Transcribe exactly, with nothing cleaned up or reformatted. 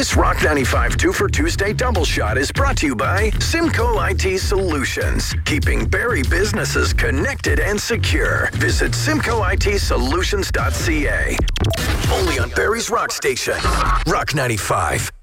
This Rock ninety-five two for Tuesday double shot is brought to you by Simco I T Solutions, keeping Barrie businesses connected and secure. Visit simco I T solutions dot c a. Only on Barrie's Rock Station, Rock ninety-five.